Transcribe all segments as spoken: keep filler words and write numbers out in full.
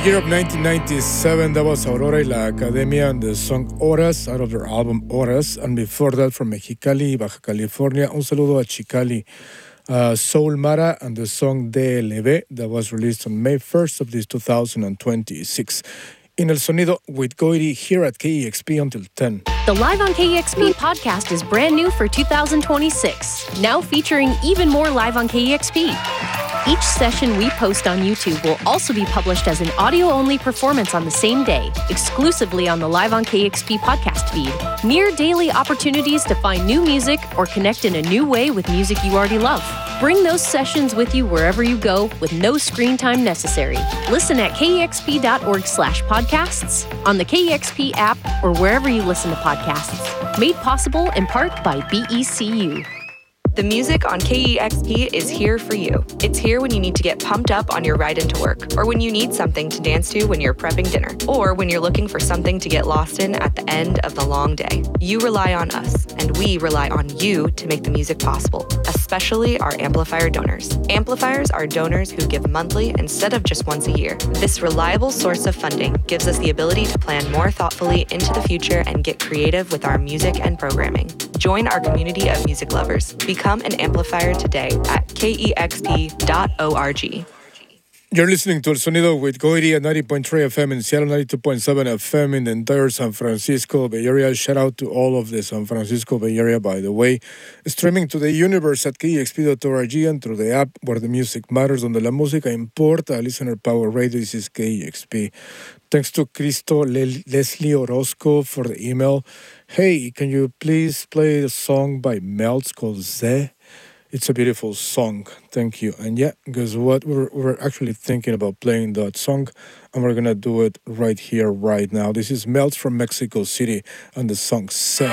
Year of nineteen ninety-seven, that was Aurora y la Academia and the song Horas out of their album Horas. And before that, from Mexicali, Baja California, un saludo a Chicali. Uh, Soul Mara and the song D L B that was released on May first of this two thousand twenty-six. In El Sonido with Goiri here at K E X P until ten. The Live on K E X P podcast is brand new for two thousand twenty-six, now featuring even more Live on K E X P. Each session we post on YouTube will also be published as an audio-only performance on the same day, exclusively on the Live on K E X P podcast feed. Near daily opportunities to find new music or connect in a new way with music you already love. Bring those sessions with you wherever you go with no screen time necessary. Listen at kexp.org slash podcasts, on the K E X P app, or wherever you listen to podcasts. Made possible in part by B E C U. The music on K E X P is here for you. It's here when you need to get pumped up on your ride into work, or when you need something to dance to when you're prepping dinner, or when you're looking for something to get lost in at the end of the long day. You rely on us, and we rely on you to make the music possible, especially our amplifier donors. Amplifiers are donors who give monthly instead of just once a year. This reliable source of funding gives us the ability to plan more thoughtfully into the future and get creative with our music and programming. Join our community of music lovers. Become an amplifier today at kexp dot org. You're listening to El Sonido with Goiri at ninety point three F M in Seattle, ninety-two point seven F M in the entire San Francisco Bay Area. Shout out to all of the San Francisco Bay Area, by the way. Streaming to the universe at kexp dot org and through the app where the music matters, donde la música importa. Listener Power Radio, this is K E X P. Thanks to Cristo Le- Leslie Orozco for the email. Hey, can you please play the song by Melts called Ze? It's a beautiful song. Thank you. And yeah, guess what? We're, we're actually thinking about playing that song, and we're going to do it right here, right now. This is Melts from Mexico City and the song Ze.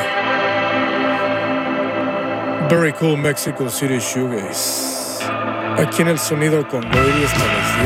Very cool Mexico City shoegaze. Aquí en El Sonido con Goiri establecido.